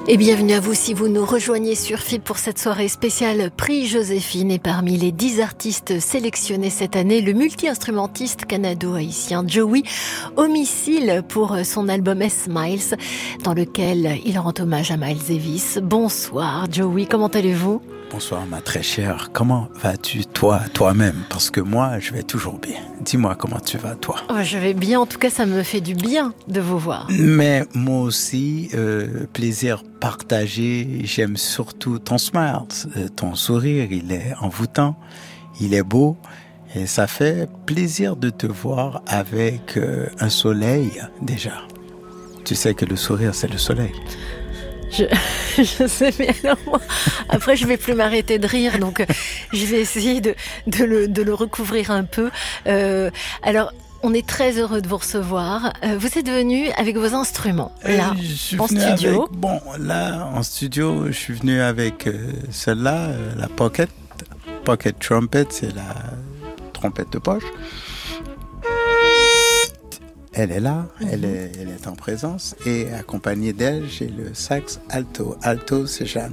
Et bienvenue à vous si vous nous rejoignez sur FIP pour cette soirée spéciale Prix Joséphine. Et parmi les 10 artistes sélectionnés cette année, le multi-instrumentiste canado-haïtien Joey Homicile pour son album S-Miles, dans lequel il rend hommage à Miles Davis. Bonsoir Joey, comment allez-vous ? Bonsoir ma très chère, comment vas-tu toi-même? Parce que moi, je vais toujours bien. Dis-moi comment tu vas toi? Je vais bien, en tout cas ça me fait du bien de vous voir. Mais moi aussi, plaisir partagé, j'aime surtout ton smile, ton sourire, il est envoûtant, il est beau. Et ça fait plaisir de te voir avec un soleil déjà. Tu sais que le sourire c'est le soleil. Je sais, mais alors moi, après je vais plus m'arrêter de rire, donc je vais essayer de le recouvrir un peu. Alors, on est très heureux de vous recevoir. Vous êtes venu avec vos instruments, là, en studio. Là, en studio, je suis venu avec celle-là, la Pocket Trumpet, c'est la trompette de poche. Elle est là, elle est en présence, et accompagnée d'elle, j'ai le sax alto. Alto, c'est Jeanne.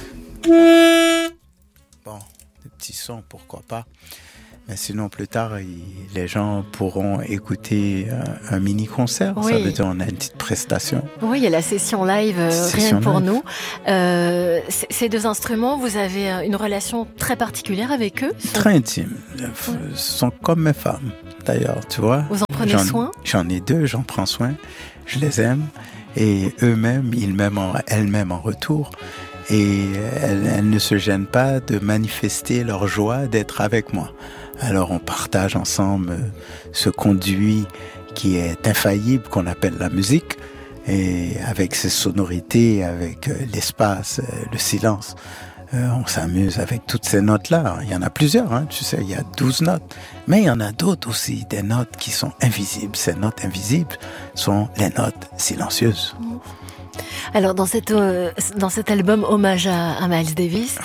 Bon, des petits sons, pourquoi pas. Mais sinon, plus tard, les gens pourront écouter un mini-concert. Oui. Ça veut dire qu'on a une petite prestation. Oui, il y a la session live, rien que pour nous. Ces deux instruments, vous avez une relation très particulière avec eux? Très intime. Ce sont comme mes femmes, d'ailleurs, tu vois. Vous en prenez soin? J'en ai deux, j'en prends soin. Je les aime. Et eux-mêmes, elles-mêmes en retour. Et elles ne se gênent pas de manifester leur joie d'être avec moi. Alors on partage ensemble ce conduit qui est infaillible, qu'on appelle la musique, et avec ses sonorités, avec l'espace, le silence, on s'amuse avec toutes ces notes-là. Il y en a plusieurs, hein, tu sais, il y a 12 notes. Mais il y en a d'autres aussi, des notes qui sont invisibles. Ces notes invisibles sont les notes silencieuses. Alors dans cet album hommage à Miles Davis,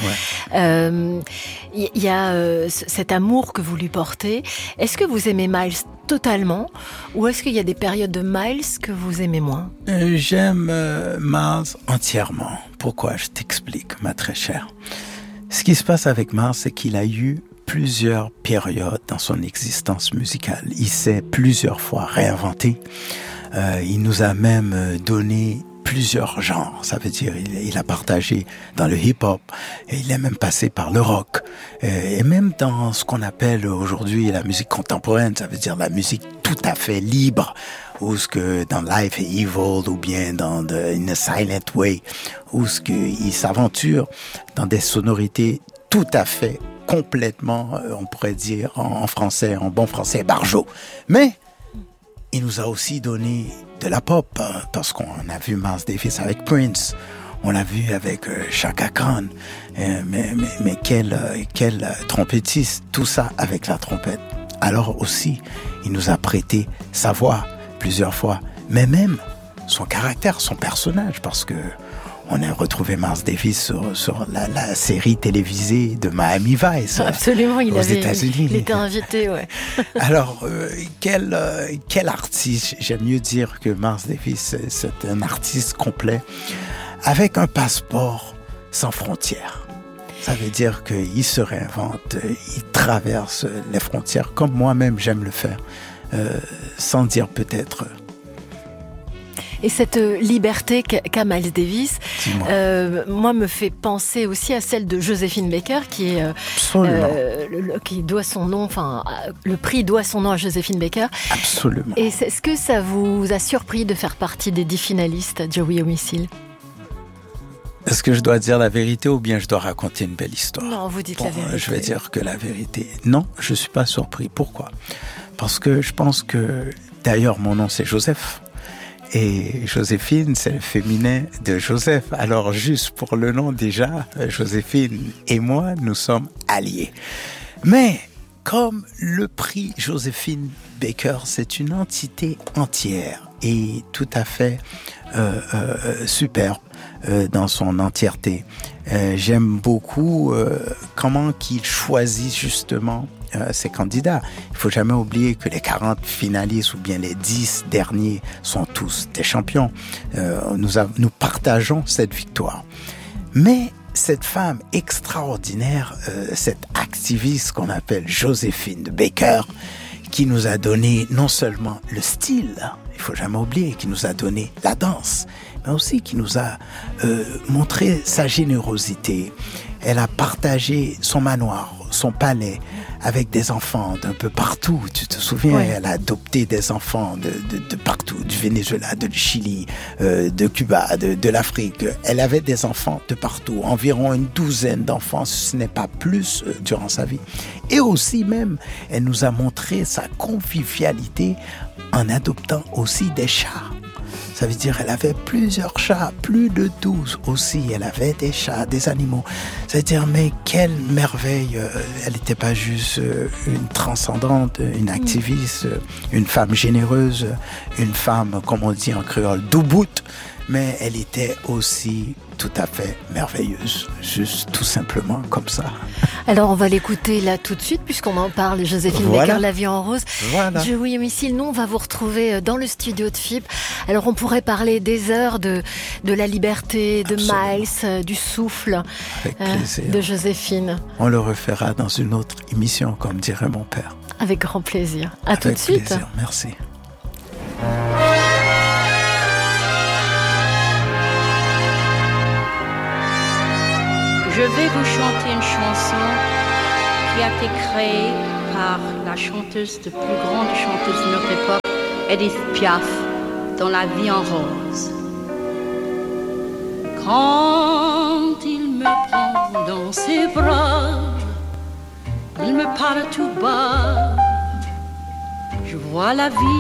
y a cet amour que vous lui portez. Est-ce que vous aimez Miles totalement, ou est-ce qu'il y a des périodes de Miles que vous aimez moins? J'aime Miles entièrement. Pourquoi? Je t'explique, ma très chère. Ce qui se passe avec Miles, c'est qu'il a eu plusieurs périodes dans son existence musicale. Il s'est plusieurs fois réinventé. Il nous a même donné plusieurs genres, ça veut dire il a partagé dans le hip-hop, et il est même passé par le rock, et même dans ce qu'on appelle aujourd'hui la musique contemporaine, ça veut dire la musique tout à fait libre, ou ce que dans Life is Evil, ou bien dans In a Silent Way, ou ce qu'il s'aventure dans des sonorités tout à fait complètement, on pourrait dire en français, en bon français, barjo. Mais il nous a aussi donné de la pop, parce qu'on a vu Miles Davis avec Prince, on l'a vu avec Chaka Khan, mais quel trompettiste, tout ça avec la trompette. Alors aussi, il nous a prêté sa voix plusieurs fois, mais même son caractère, son personnage, parce que on a retrouvé Miles Davis sur la série télévisée de Miami Vice. Absolument, aux États-Unis. Il était invité, ouais. Alors, quel artiste, j'aime mieux dire que Miles Davis, c'est un artiste complet, avec un passeport sans frontières. Ça veut dire qu'il se réinvente, il traverse les frontières, comme moi-même j'aime le faire, sans dire peut-être... Et cette liberté qu'a Miles Davis, moi, me fait penser aussi à celle de Joséphine Baker, qui est qui doit son nom, enfin, le prix doit son nom à Joséphine Baker. Absolument. Et est-ce que ça vous a surpris de faire partie des 10 finalistes, Joey Homicile? Est-ce que je dois dire la vérité ou bien je dois raconter une belle histoire? Non, vous dites la vérité. Je vais dire que la vérité. Non, je suis pas surpris. Pourquoi? Parce que je pense que, d'ailleurs, mon nom c'est Joseph. Et Joséphine, c'est le féminin de Joseph. Alors, juste pour le nom déjà, Joséphine et moi, nous sommes alliés. Mais, comme le prix Joséphine Baker, c'est une entité entière et tout à fait superbe dans son entièreté. J'aime beaucoup comment qu'il choisit justement ces candidats. Il faut jamais oublier que les 40 finalistes ou bien les 10 derniers sont tous des champions. Nous partageons cette victoire. Mais cette femme extraordinaire, cette activiste qu'on appelle Joséphine Baker, qui nous a donné non seulement le style, il faut jamais oublier, qui nous a donné la danse, mais aussi qui nous a montré sa générosité. Elle a partagé son manoir, son palais, avec des enfants d'un peu partout. Tu te souviens, oui. Elle a adopté des enfants de partout, du Venezuela, du Chili, de Cuba, de l'Afrique. Elle avait des enfants de partout, environ une douzaine d'enfants, si ce n'est pas plus, durant sa vie. Et aussi même, elle nous a montré sa convivialité en adoptant aussi des chats. Ça veut dire qu'elle avait plusieurs chats, plus de 12 aussi. Elle avait des chats, des animaux. Ça veut dire, mais quelle merveille. Elle n'était pas juste une transcendante, une activiste, une femme généreuse, une femme, comme on dit en créole, douboute. Mais elle était aussi tout à fait merveilleuse, juste tout simplement comme ça. Alors on va l'écouter là tout de suite puisqu'on en parle, Joséphine Baker, La vie en rose. Voilà. Joey Homicile, nous on va vous retrouver dans le studio de FIP. Alors on pourrait parler des heures de la liberté, de Absolument. Miles, du souffle de Joséphine. On le refera dans une autre émission, comme dirait mon père. Avec grand plaisir. À tout de suite. Avec plaisir, merci. Je vais vous chanter une chanson qui a été créée par la chanteuse, de plus grande chanteuse de notre époque, Edith Piaf, dans La vie en rose. Quand il me prend dans ses bras, il me parle tout bas, je vois la vie